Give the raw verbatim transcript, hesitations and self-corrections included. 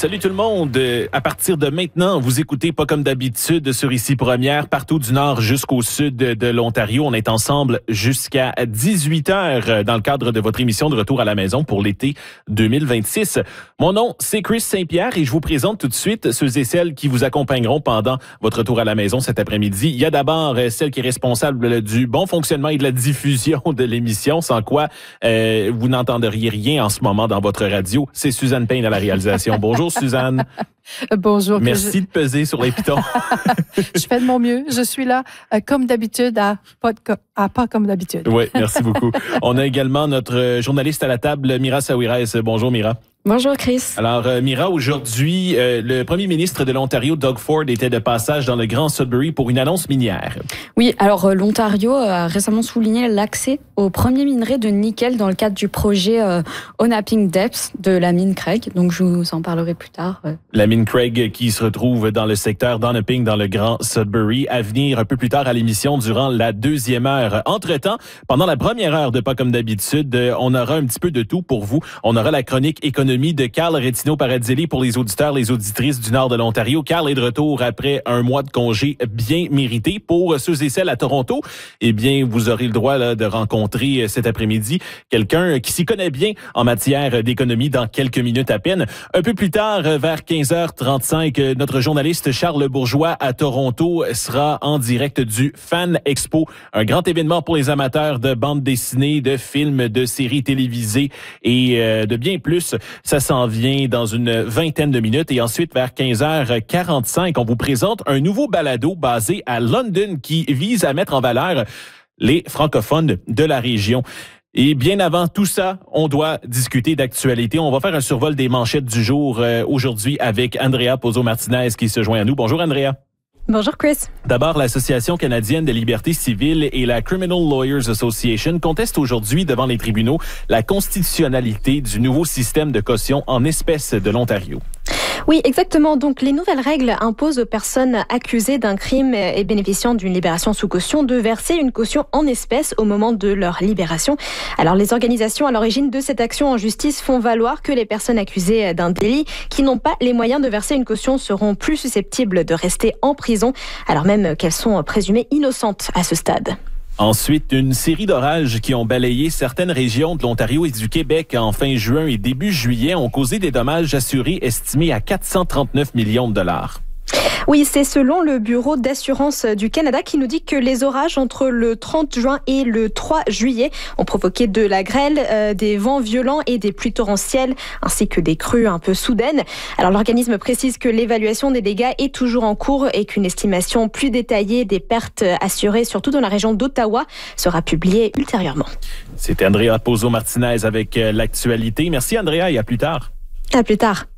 Salut tout le monde. À partir de maintenant, vous écoutez pas comme d'habitude sur Ici Première, partout du nord jusqu'au sud de l'Ontario. On est ensemble jusqu'à dix-huit heures dans le cadre de votre émission de Retour à la maison pour l'été deux mille vingt-six. Mon nom, c'est Chris Saint-Pierre et je vous présente tout de suite ceux et celles qui vous accompagneront pendant votre retour à la maison cet après-midi. Il y a d'abord celle qui est responsable du bon fonctionnement et de la diffusion de l'émission, sans quoi euh, vous n'entendriez rien en ce moment dans votre radio. C'est Suzanne Payne à la réalisation. Bonjour Suzanne. Bonjour. Merci je... de peser sur les pitons. Je fais de mon mieux. Je suis là, euh, comme d'habitude, à pas, de, à pas comme d'habitude. Oui, merci beaucoup. On a également notre journaliste à la table, Mira Saouirez. Bonjour Mira. Bonjour Chris. Alors euh, Mira, aujourd'hui, euh, le premier ministre de l'Ontario, Doug Ford, était de passage dans le Grand Sudbury pour une annonce minière. Oui, alors euh, l'Ontario a récemment souligné l'accès au premier minerai de nickel dans le cadre du projet euh, Onaping Depths de la mine Craig. Donc je vous en parlerai plus tard. Euh. La mine Craig qui se retrouve dans le secteur d'Onaping dans le Grand Sudbury. À venir un peu plus tard à l'émission durant la deuxième heure. Entre-temps, pendant la première heure de Pas comme d'habitude, euh, on aura un petit peu de tout pour vous. On aura la chronique économique de Carl Retino-Paradzelli pour les auditeurs, les auditrices du nord de l'Ontario. Carl est de retour après un mois de congé bien mérité. Pour ceux et celles à Toronto, eh bien, vous aurez le droit là, de rencontrer cet après-midi quelqu'un qui s'y connaît bien en matière d'économie dans quelques minutes à peine. Un peu plus tard, vers quinze heures trente-cinq, notre journaliste Charles Bourgeois à Toronto sera en direct du Fan Expo, un grand événement pour les amateurs de bande dessinée, de films, de séries télévisées et euh, de bien plus. Ça s'en vient dans une vingtaine de minutes. Et ensuite, vers quinze heures quarante-cinq, on vous présente un nouveau balado basé à London qui vise à mettre en valeur les francophones de la région. Et bien avant tout ça, on doit discuter d'actualité. On va faire un survol des manchettes du jour euh, aujourd'hui avec Andrea Pozzo-Martinez qui se joint à nous. Bonjour Andrea. Bonjour Chris. D'abord, l'Association canadienne des libertés civiles et la Criminal Lawyers Association contestent aujourd'hui devant les tribunaux la constitutionnalité du nouveau système de caution en espèces de l'Ontario. Oui, exactement. Donc, les nouvelles règles imposent aux personnes accusées d'un crime et bénéficiant d'une libération sous caution de verser une caution en espèces au moment de leur libération. Alors, les organisations à l'origine de cette action en justice font valoir que les personnes accusées d'un délit qui n'ont pas les moyens de verser une caution seront plus susceptibles de rester en prison, alors même qu'elles sont présumées innocentes à ce stade. Ensuite, une série d'orages qui ont balayé certaines régions de l'Ontario et du Québec en fin juin et début juillet ont causé des dommages assurés estimés à quatre cent trente-neuf millions de dollars. Oui, c'est selon le Bureau d'assurance du Canada qui nous dit que les orages entre le trente juin et le trois juillet ont provoqué de la grêle, euh, des vents violents et des pluies torrentielles, ainsi que des crues un peu soudaines. Alors l'organisme précise que l'évaluation des dégâts est toujours en cours et qu'une estimation plus détaillée des pertes assurées, surtout dans la région d'Ottawa, sera publiée ultérieurement. C'était Andrea Pozzo-Martinez avec l'actualité. Merci Andrea et à plus tard. À plus tard.